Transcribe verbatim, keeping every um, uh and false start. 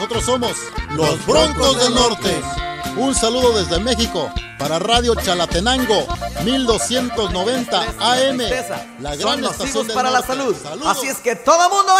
Nosotros somos los Broncos del Norte. Un saludo desde México para Radio Chalatenango mil doscientos noventa A M, la gran Son estación nocivos del para la norte. salud. Saludos. Así es que todo mundo